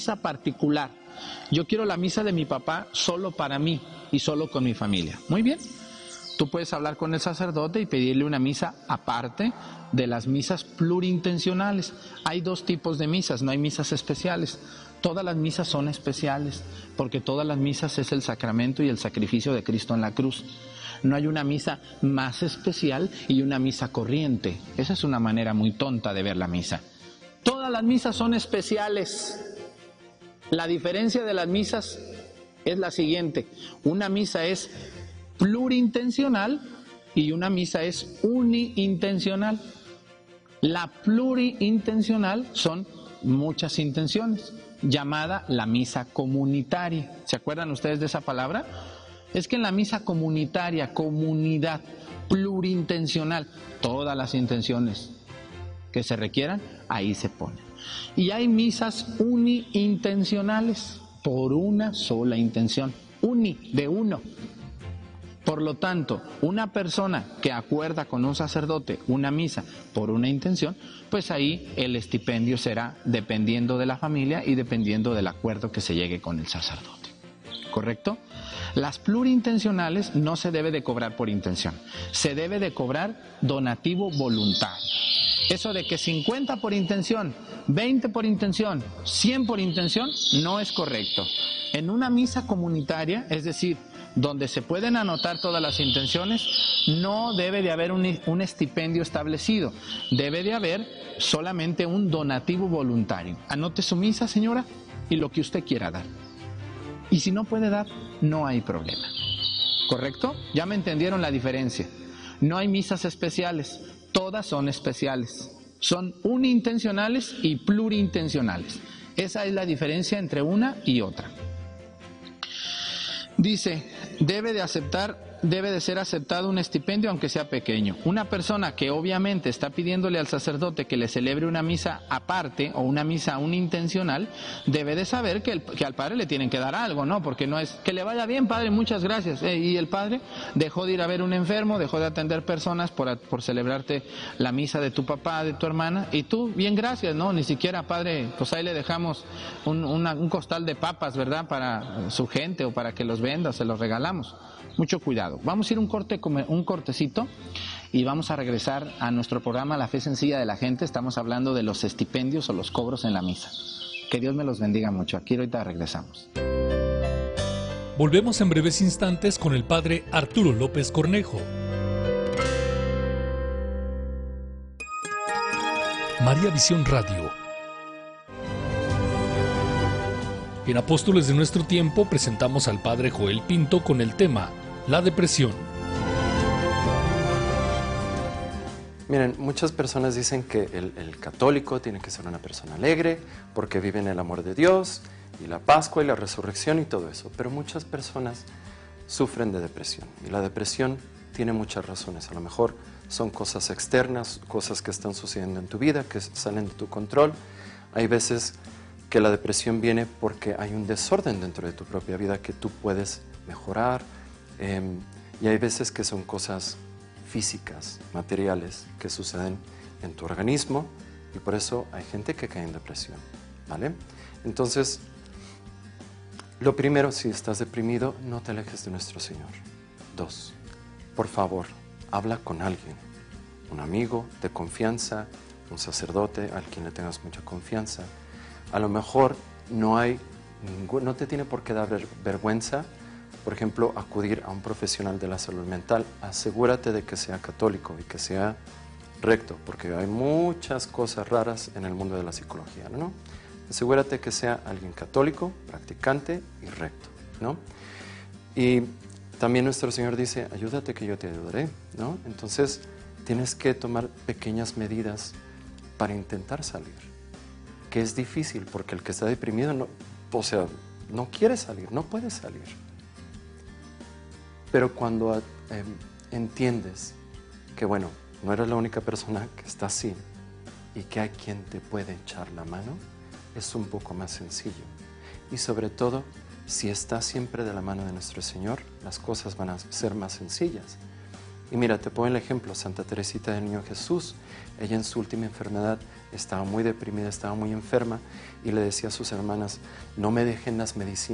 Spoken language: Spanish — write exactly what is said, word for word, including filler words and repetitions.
misa particular. Yo quiero la misa de mi papá solo para mí y solo con mi familia. Muy bien. Tú puedes hablar con el sacerdote y pedirle una misa aparte de las misas plurintencionales. Hay dos tipos de misas, no hay misas especiales. Todas las misas son especiales, porque todas las misas es el sacramento y el sacrificio de Cristo en la cruz. No hay una misa más especial y una misa corriente. Esa es una manera muy tonta de ver la misa. Todas las misas son especiales. La diferencia de las misas es la siguiente. Una misa es plurintencional y una misa es uniintencional. La plurintencional son muchas intenciones, llamada la misa comunitaria. ¿Se acuerdan ustedes de esa palabra? Es que en la misa comunitaria, comunidad, plurintencional, todas las intenciones que se requieran, ahí se ponen. Y hay misas uniintencionales, por una sola intención, uni, de uno. Por lo tanto, una persona que acuerda con un sacerdote una misa por una intención, pues ahí el estipendio será dependiendo de la familia y dependiendo del acuerdo que se llegue con el sacerdote. ¿Correcto? Las plurintencionales no se debe de cobrar por intención, se debe de cobrar donativo voluntario. Eso de que cincuenta por intención, veinte por intención, cien por intención, no es correcto. En una misa comunitaria, es decir, donde se pueden anotar todas las intenciones, no debe de haber un, un estipendio establecido, debe de haber solamente un donativo voluntario. Anote su misa, señora, y lo que usted quiera dar. Y si no puede dar, no hay problema. ¿Correcto? Ya me entendieron la diferencia. No hay misas especiales, todas son especiales. Son unintencionales y plurintencionales. Esa es la diferencia entre una y otra. Dice, debe de aceptar, debe de ser aceptado un estipendio aunque sea pequeño. Una persona que obviamente está pidiéndole al sacerdote que le celebre una misa aparte o una misa unintencional, debe de saber que, el, que al padre le tienen que dar algo, ¿no? Porque no es que le vaya bien, padre, muchas gracias. Eh, y el padre dejó de ir a ver un enfermo, dejó de atender personas por, por celebrarte la misa de tu papá, de tu hermana, y tú, bien, gracias, ¿no? Ni siquiera, padre, pues ahí le dejamos un, una, un costal de papas, ¿verdad? Para su gente o para que los venda, se los regalamos. Mucho cuidado. Vamos a ir un corte, un cortecito y vamos a regresar a nuestro programa La Fe Sencilla de la Gente. Estamos hablando de los estipendios o los cobros en la misa. Que Dios me los bendiga mucho. Aquí ahorita regresamos. Volvemos en breves instantes con el padre Arturo López Cornejo. María Visión Radio. En Apóstoles de Nuestro Tiempo presentamos al padre Joel Pinto con el tema La depresión. Miren, muchas personas dicen que el, el católico tiene que ser una persona alegre porque vive en el amor de Dios y la Pascua y la resurrección y todo eso, pero muchas personas sufren de depresión y la depresión tiene muchas razones. A lo mejor son cosas externas, cosas que están sucediendo en tu vida, que salen de tu control. Hay veces que la depresión viene porque hay un desorden dentro de tu propia vida que tú puedes mejorar, eh, y hay veces que son cosas físicas, materiales, que suceden en tu organismo y por eso hay gente que cae en depresión, ¿vale? Entonces, lo primero, si estás deprimido, no te alejes de nuestro Señor. Dos, por favor, habla con alguien, un amigo de confianza, un sacerdote al quien le tengas mucha confianza. A lo mejor no hay, no te tiene por qué dar vergüenza, por ejemplo, acudir a un profesional de la salud mental. Asegúrate de que sea católico y que sea recto, porque hay muchas cosas raras en el mundo de la psicología, ¿no? Asegúrate que sea alguien católico, practicante y recto, ¿no? Y también nuestro Señor dice, ayúdate que yo te ayudaré, ¿no? Entonces, tienes que tomar pequeñas medidas para intentar salir. Que es difícil porque el que está deprimido, no, o sea, no quiere salir, no puede salir. Pero cuando eh, entiendes que, bueno, no eres la única persona que está así y que hay quien te puede echar la mano, es un poco más sencillo. Y sobre todo, si estás siempre de la mano de nuestro Señor, las cosas van a ser más sencillas. Y mira, te pongo el ejemplo, Santa Teresita del Niño Jesús. Ella en su última enfermedad estaba muy deprimida, estaba muy enferma y le decía a sus hermanas, no me dejen las medicinas